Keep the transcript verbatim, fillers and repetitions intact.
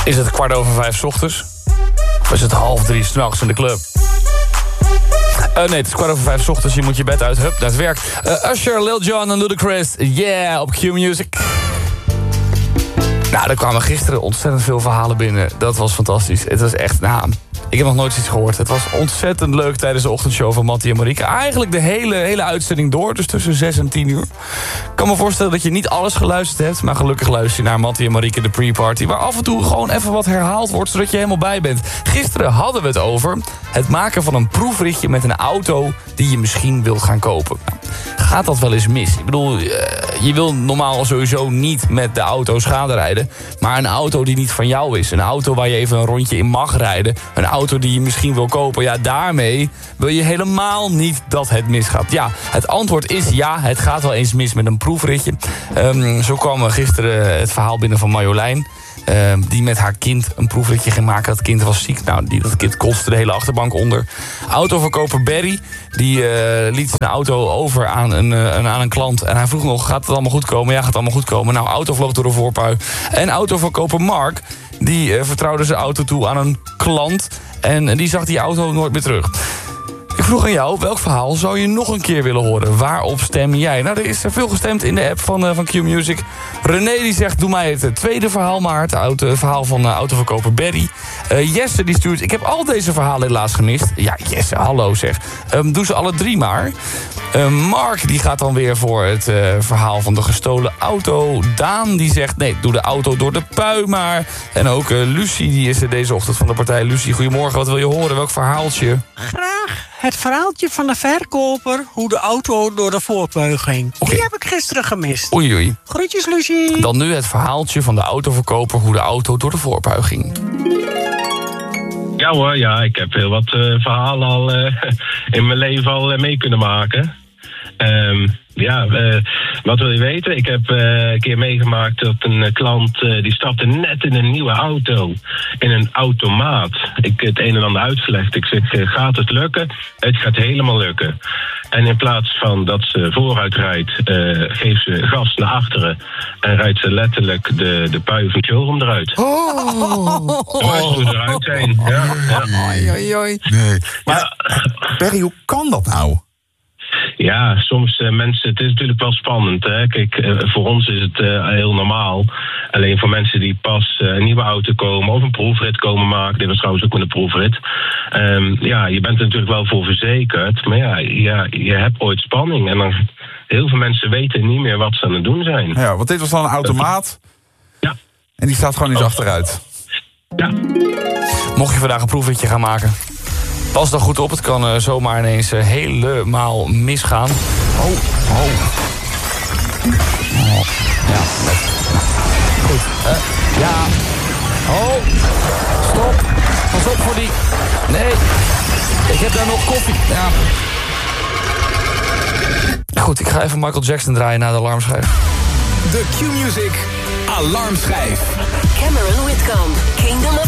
Is het kwart over vijf 's ochtends? Of is het half drie 's nachts in de club? Uh, nee, het is kwart over vijf 's ochtends. Je moet je bed uit, hup, naar het werk. Uh, Usher, Lil Jon en Ludacris. Yeah, op Q-Music. Nou, er kwamen gisteren ontzettend veel verhalen binnen. Dat was fantastisch. Het was echt, nou, ik heb nog nooit iets gehoord. Het was ontzettend leuk tijdens de ochtendshow van Mattie en Marieke. Eigenlijk de hele, hele uitzending door, dus tussen zes en tien uur. Ik kan me voorstellen dat je niet alles geluisterd hebt, maar gelukkig luister je naar Mattie en Marieke de pre-party, waar af en toe gewoon even wat herhaald wordt, zodat je helemaal bij bent. Gisteren hadden we het over het maken van een proefritje met een auto die je misschien wilt gaan kopen. Nou, gaat dat wel eens mis? Ik bedoel, je wil normaal sowieso niet met de auto schade rijden, maar een auto die niet van jou is, een auto waar je even een rondje in mag rijden, een auto die je misschien wil kopen, ja, daarmee wil je helemaal niet dat het misgaat. Ja, het antwoord is ja, het gaat wel eens mis met een proefritje. Um, zo kwam gisteren het verhaal binnen van Marjolein, Uh, die met haar kind een proefritje ging maken. Dat kind was ziek. Nou, die, dat kind kostte de hele achterbank onder. Autoverkoper Barry, die uh, liet zijn auto over aan een, uh, aan een klant. En hij vroeg nog, gaat het allemaal goed komen? Ja, gaat het allemaal goed komen. Nou, auto vloog door de voorpui. En autoverkoper Mark, die uh, vertrouwde zijn auto toe aan een klant. En die zag die auto nooit meer terug. Ik vroeg aan jou, welk verhaal zou je nog een keer willen horen? Waarop stem jij? Nou, er is veel gestemd in de app van, uh, van Q-Music. René die zegt, doe mij het tweede verhaal maar. Het auto, verhaal van uh, autoverkoper Barry. Uh, Jesse die stuurt, ik heb al deze verhalen helaas gemist. Ja, Jesse, hallo zeg. Um, doe ze alle drie maar. Uh, Mark die gaat dan weer voor het uh, verhaal van de gestolen auto. Daan die zegt, nee, doe de auto door de pui maar. En ook uh, Lucie, die is er deze ochtend van de partij. Lucie, goedemorgen, wat wil je horen? Welk verhaaltje? Graag het verhaaltje van de verkoper, hoe de auto door de voorpui ging. Okay. Die heb ik gisteren gemist. Oei, oei. Groetjes, Lucie. Dan nu het verhaaltje van de autoverkoper, hoe de auto door de voorpui ging. Ja hoor, ja, ik heb heel wat uh, verhalen al uh, in mijn leven al uh, mee kunnen maken. Um, ja, uh, wat wil je weten? Ik heb uh, een keer meegemaakt dat een uh, klant uh, die stapte net in een nieuwe auto. In een automaat. Ik het een en ander uitgelegd. Ik zeg, uh, gaat het lukken? Het gaat helemaal lukken. En in plaats van dat ze vooruit rijdt, uh, geeft ze gas naar achteren. En rijdt ze letterlijk de, de pui van het showroom eruit. Oh! Waar ze eruit zijn. Ja, ja. Oei, oei, oei. Nee. Maar, ja. Barry, hoe kan dat nou? Ja, soms uh, mensen, het is natuurlijk wel spannend. Hè? Kijk, uh, voor ons is het uh, heel normaal. Alleen voor mensen die pas uh, een nieuwe auto komen of een proefrit komen maken. Dit was trouwens ook met een proefrit. Um, ja, je bent er natuurlijk wel voor verzekerd. Maar ja, ja, je hebt ooit spanning. En dan heel veel mensen weten niet meer wat ze aan het doen zijn. Ja, want dit was dan een automaat. Ja. En die staat gewoon eens oh. achteruit. Ja. Mocht je vandaag een proefritje gaan maken, pas dan goed op, het kan uh, zomaar ineens uh, helemaal misgaan. Oh, oh. oh. Ja, goed. Uh, ja. Oh, stop. Pas op voor die. Nee, ik heb daar nog koffie. Ja. Goed, ik ga even Michael Jackson draaien naar de alarmschijf. De Q-Music Alarmschijf. Cameron Whitcomb, Kingdom of